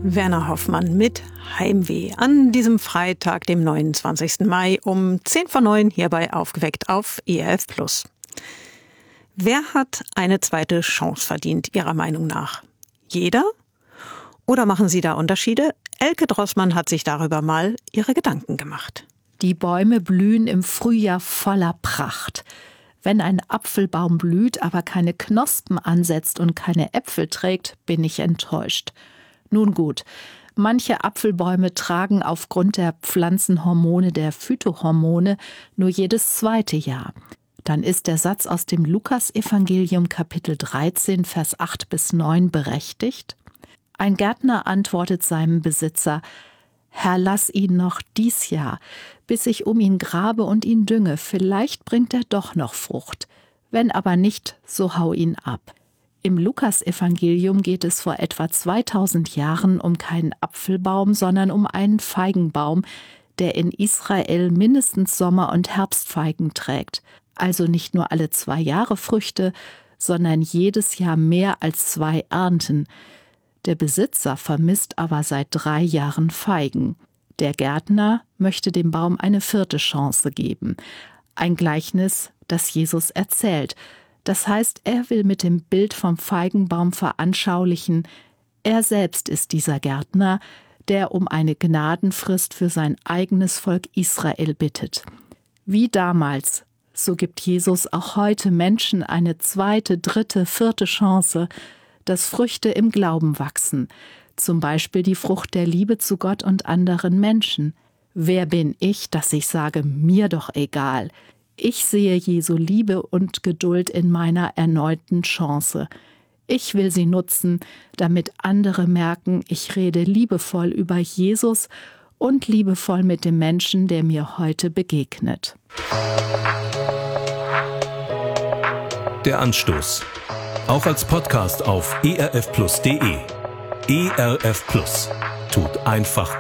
Werner Hoffmann mit Heimweh an diesem Freitag, dem 29. Mai um 10:09 hier bei Aufgeweckt auf ERF Plus. Wer hat eine zweite Chance verdient, Ihrer Meinung nach? Jeder? Oder machen Sie da Unterschiede? Elke Drossmann hat sich darüber mal ihre Gedanken gemacht. Die Bäume blühen im Frühjahr voller Pracht. Wenn ein Apfelbaum blüht, aber keine Knospen ansetzt und keine Äpfel trägt, bin ich enttäuscht. Nun gut, manche Apfelbäume tragen aufgrund der Pflanzenhormone, der Phytohormone, nur jedes zweite Jahr. Dann ist der Satz aus dem Lukas-Evangelium Kapitel 13, Vers 8-9 berechtigt. Ein Gärtner antwortet seinem Besitzer: Herr, lass ihn noch dies Jahr, bis ich um ihn grabe und ihn dünge, vielleicht bringt er doch noch Frucht. Wenn aber nicht, so hau ihn ab. Im Lukas-Evangelium geht es vor etwa 2000 Jahren um keinen Apfelbaum, sondern um einen Feigenbaum, der in Israel mindestens Sommer- und Herbstfeigen trägt. Also nicht nur alle 2 Jahre Früchte, sondern jedes Jahr mehr als 2 Ernten. Der Besitzer vermisst aber seit 3 Jahren Feigen. Der Gärtner möchte dem Baum eine 4. Chance geben. Ein Gleichnis, das Jesus erzählt. Das heißt, er will mit dem Bild vom Feigenbaum veranschaulichen, er selbst ist dieser Gärtner, der um eine Gnadenfrist für sein eigenes Volk Israel bittet. Wie damals, so gibt Jesus auch heute Menschen eine 2., 3., 4. Chance, dass Früchte im Glauben wachsen, zum Beispiel die Frucht der Liebe zu Gott und anderen Menschen. Wer bin ich, dass ich sage, mir doch egal? Ich sehe Jesu Liebe und Geduld in meiner erneuten Chance. Ich will sie nutzen, damit andere merken, ich rede liebevoll über Jesus und liebevoll mit dem Menschen, der mir heute begegnet. Der Anstoß. Auch als Podcast auf erfplus.de. ERF Plus. Tut einfach